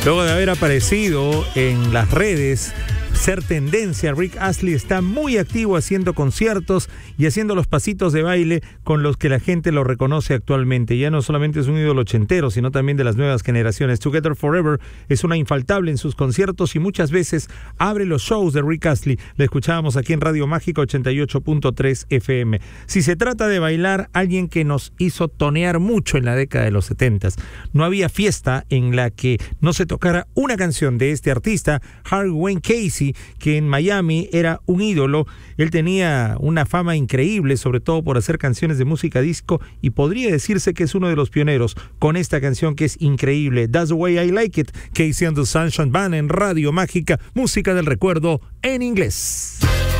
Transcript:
Luego de haber aparecido en las redes, ser tendencia, Rick Astley está muy activo haciendo conciertos y haciendo los pasitos de baile con los que la gente lo reconoce actualmente. Ya no solamente es un ídolo ochentero, sino también de las nuevas generaciones. Together Forever es una infaltable en sus conciertos y muchas veces abre los shows de Rick Astley. La escuchábamos aquí en Radio Mágica 88.3 FM. Si se trata de bailar, alguien que nos hizo tonear mucho en la década de los 70s. No había fiesta en la que no se tocara una canción de este artista, Harry Wayne Casey, que en Miami era un ídolo. Él tenía una fama increíble, sobre todo por hacer canciones de música disco, y podría decirse que es uno de los pioneros con esta canción que es increíble, That's the Way I Like It. Casey and the Sunshine Band en Radio Mágica, música del recuerdo en inglés.